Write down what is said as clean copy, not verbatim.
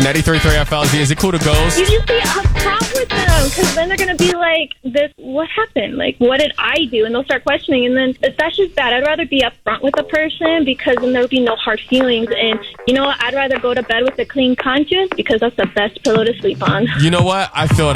93.3 FLZ. Is it cool to ghost? You just be upfront with them, because then they're going to be like, "This, what happened? Like, what did I do?" And they'll start questioning, and then that's just bad. I'd rather be upfront with a person, because then there would be no hard feelings. And you know what? I'd rather go to bed with a clean conscience, because that's the best pillow to sleep on. You know what? I feel